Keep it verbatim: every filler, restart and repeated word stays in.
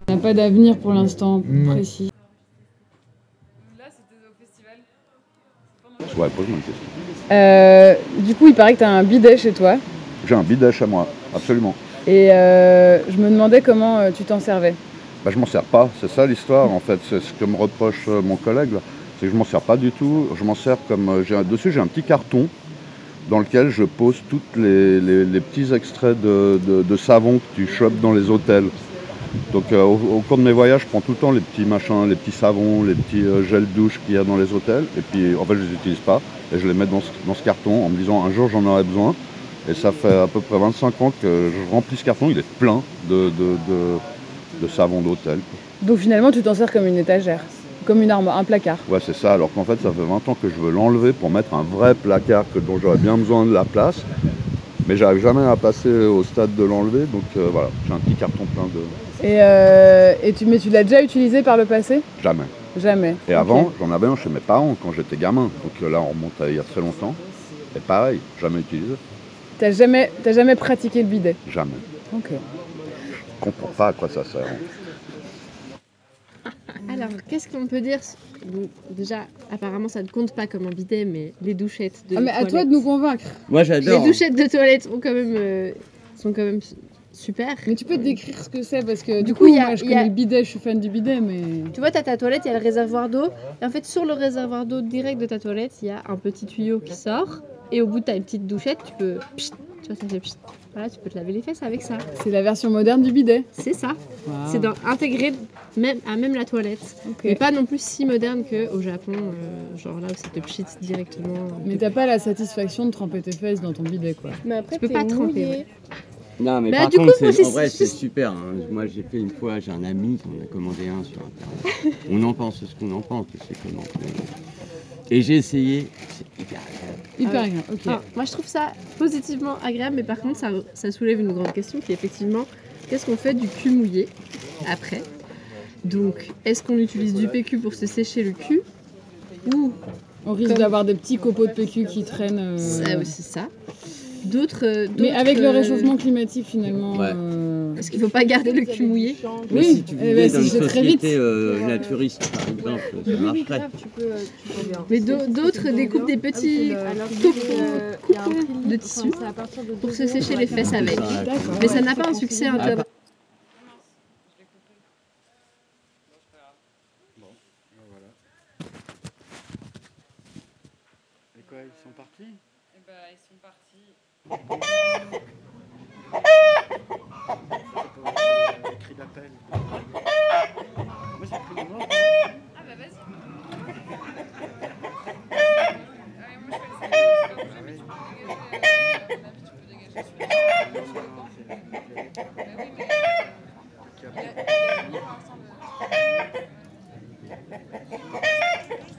On n'a pas d'avenir pour l'instant mmh. précis. Là, c'était au festival. Ouais, pose-moi une question. Euh, du coup, il paraît que tu as un bidet chez toi. J'ai un bidet chez moi, absolument. Et euh, je me demandais comment euh, tu t'en servais. Bah, je m'en sers pas, c'est ça l'histoire en fait, c'est ce que me reproche euh, mon collègue là. C'est que je m'en sers pas du tout, je m'en sers comme, euh, j'ai, dessus j'ai un petit carton dans lequel je pose tous les, les, les petits extraits de, de, de savon que tu chopes dans les hôtels. Donc euh, au, au cours de mes voyages, je prends tout le temps les petits machins, les petits savons, les petits euh, gels douche qu'il y a dans les hôtels. Et puis en fait je les utilise pas et je les mets dans ce, dans ce carton en me disant un jour j'en aurai besoin. Et ça fait à peu près vingt-cinq ans que je remplis ce carton, il est plein de, de, de, de savon d'hôtel. Donc finalement tu t'en sers comme une étagère, comme une armoire, un placard. Ouais c'est ça, alors qu'en fait ça fait vingt ans que je veux l'enlever pour mettre un vrai placard que, dont j'aurais bien besoin de la place. Mais j'arrive jamais à passer au stade de l'enlever, donc euh, voilà, j'ai un petit carton plein de... Et, euh, et tu, mais tu l'as déjà utilisé par le passé ? Jamais. Jamais. Et avant, okay. J'en avais un chez mes parents quand j'étais gamin, donc là on remonte à il y a très longtemps. Et pareil, jamais utilisé. T'as jamais, t'as jamais pratiqué le bidet ? Jamais. Ok. Je comprends pas à quoi ça sert. Alors, qu'est-ce qu'on peut dire ? Bon, déjà, apparemment, ça ne compte pas comme un bidet, mais les douchettes de ah, mais toilette. À toi de nous convaincre. Moi, j'adore. Les douchettes de toilette ont quand même, euh, sont quand même super. Mais tu peux te décrire ce que c'est parce que du, du coup, coup, y a, moi, je y connais a... le bidet, je suis fan du bidet, mais... Tu vois, t'as ta toilette, il y a le réservoir d'eau. Et en fait, sur le réservoir d'eau direct de ta toilette, il y a un petit tuyau qui sort. Et au bout, t'as une petite douchette, tu peux... Pchit, tu vois, ça fait pchit. Voilà, tu peux te laver les fesses avec ça. C'est la version moderne du bidet. C'est ça. Wow. C'est dans, intégré même, à même la toilette. Okay. Mais pas non plus si moderne qu'au Japon, euh, genre là où ça te pchit directement. Mais t'as pas la satisfaction de tremper tes fesses dans ton bidet, quoi. Mais après, tu peux pas tremper. Ouais. Non, mais bah, par du contre, coup, c'est, en vrai, c'est super. Hein. Moi, j'ai fait une fois, j'ai un ami qui en a commandé un sur Internet. On en pense ce qu'on en pense, c'est comment. Et j'ai essayé, c'est hyper agréable. Hyper agréable, ok. Alors, moi, je trouve ça positivement agréable, mais par contre, ça, ça soulève une grande question qui est effectivement, qu'est-ce qu'on fait du cul mouillé après ? Donc, est-ce qu'on utilise du P Q pour se sécher le cul ? Ou on risque comme... d'avoir des petits copeaux de P Q qui traînent. Euh... C'est aussi ça. D'autres, d'autres, mais avec le réchauffement climatique finalement. Ouais. Euh... Est-ce qu'il ne faut pas garder le cul mouillé ? Mais oui, si tu vivais eh ben, dans si une société euh, naturiste, par exemple, ça marcherait. Mais d'autres découpent des petits coupons de tissu pour se sécher les fesses avec. Mais ça n'a pas un succès international. Et quoi, ils sont partis ? Eh ben, ils sont partis. Cri d'appel. Moi j'ai pris mon nom. Ah bah vas-y. Ah mais moi je fais le salut.